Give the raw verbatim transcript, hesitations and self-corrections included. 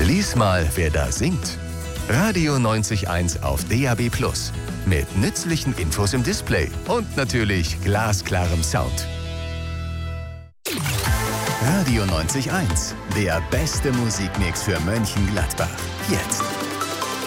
Lies mal, wer da singt. Radio neunzig Komma eins auf D A B Plus. Mit nützlichen Infos im Display und natürlich glasklarem Sound. Radio neunzig Komma eins. Der beste Musikmix für Mönchengladbach. Jetzt.